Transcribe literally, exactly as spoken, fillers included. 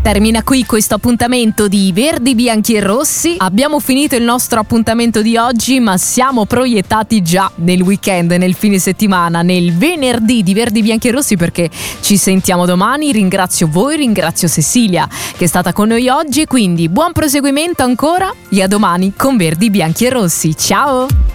Termina qui questo appuntamento di Verdi, Bianchi e Rossi. Abbiamo finito il nostro appuntamento di oggi, ma siamo proiettati già nel weekend, nel fine settimana, nel venerdì di Verdi, Bianchi e Rossi, perché ci sentiamo domani. Ringrazio voi, ringrazio Cecilia che è stata con noi oggi, quindi buon proseguimento ancora e a domani con Verdi, Bianchi e Rossi. Ciao!